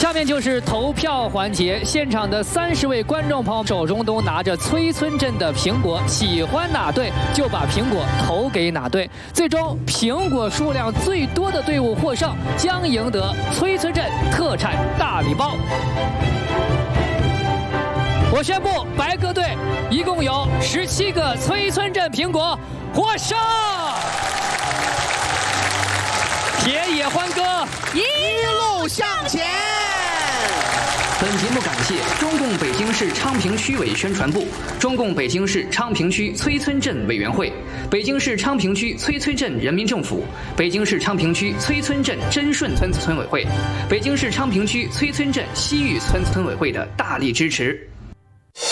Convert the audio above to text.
下面就是投票环节，现场的30位观众朋友手中都拿着崔村镇的苹果，喜欢哪队就把苹果投给哪队。最终苹果数量最多的队伍获胜，将赢得崔村镇特产大礼包。我宣布，白鸽队一共有17个崔村镇苹果获胜。田野欢歌， 一路向前。 本节目感谢中共北京市昌平区委宣传部、中共北京市昌平区崔村镇委员会、北京市昌平区崔村镇人民政府、北京市昌平区崔村镇真顺村委会、北京市昌平区崔村镇西域村委会的大力支持。